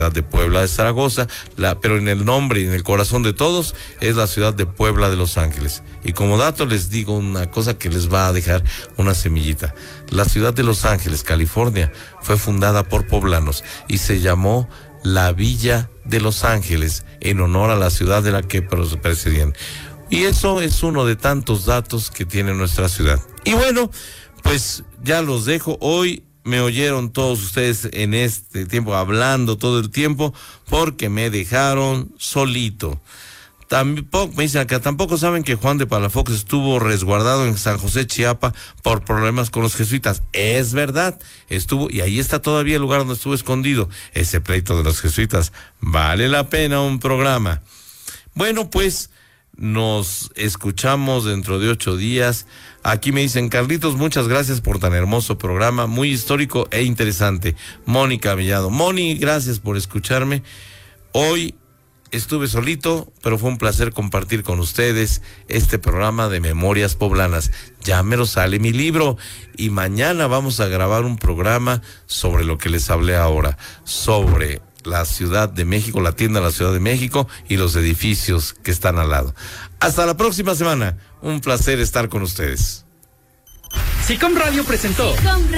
de Puebla de Zaragoza, pero en el nombre y en el corazón de todos es la ciudad de Puebla de Los Ángeles. Y como dato les digo una cosa que les va a dejar una semillita. La ciudad de Los Ángeles, California, fue fundada por poblanos y se llamó la Villa de Los Ángeles en honor a la ciudad de la que precedían. Y eso es uno de tantos datos que tiene nuestra ciudad. Y bueno, pues ya los dejo. Hoy me oyeron todos ustedes en este tiempo hablando todo el tiempo porque me dejaron solito. Tampoco, me dicen acá, tampoco saben que Juan de Palafox estuvo resguardado en San José, Chiapa, por problemas con los jesuitas. Es verdad, estuvo, y ahí está todavía el lugar donde estuvo escondido. Ese pleito de los jesuitas, vale la pena un programa. Bueno, pues, nos escuchamos dentro de 8 días. Aquí me dicen, Carlitos, muchas gracias por tan hermoso programa, muy histórico e interesante. Mónica Mellado. Moni, gracias por escucharme. Hoy estuve solito, pero fue un placer compartir con ustedes este programa de Memorias Poblanas. Ya mero sale mi libro y mañana vamos a grabar un programa sobre lo que les hablé ahora, sobre la Ciudad de México, la tienda de la Ciudad de México y los edificios que están al lado. Hasta la próxima semana. Un placer estar con ustedes. SICOM Radio presentó.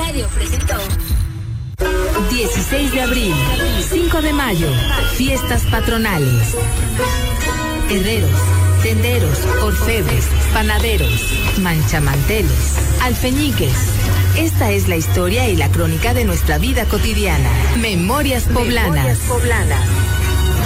16 de abril, 5 de mayo, fiestas patronales. Herreros, tenderos, orfebres, panaderos, manchamanteles, alfeñiques. Esta es la historia y la crónica de nuestra vida cotidiana. Memorias Poblanas.